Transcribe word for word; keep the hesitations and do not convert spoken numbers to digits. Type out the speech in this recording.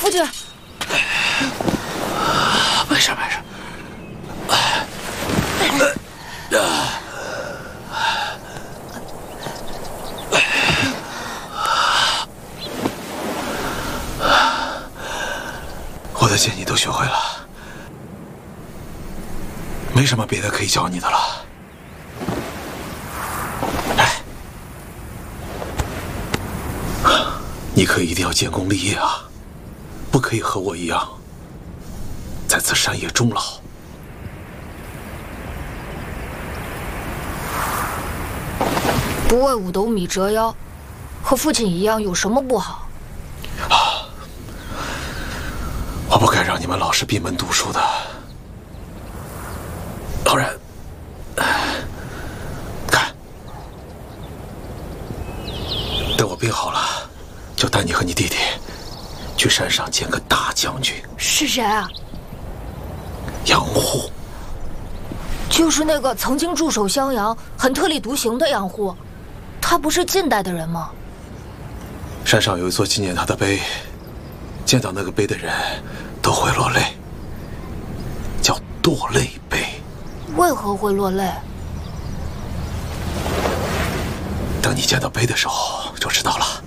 父亲， 没事没事。我的剑你都学会了，没什么别的可以教你的了。来，你可一定要建功立业啊，不可以和我一样在此山野终老。 不为五斗米折腰，和父亲一样有什么不好？ 啊，我不该让你们老是闭门读书的。当然，看，等我病好了，就带你和你弟弟去山上见个大将军。 是谁啊？ 杨护。 就是那个曾经驻守襄阳、很特立独行的杨护。他不是近代的人吗？ 山上有一座纪念他的碑，见到那个碑的人都会落泪，叫堕泪碑。 为何会落泪？ 等你见到碑的时候就知道了。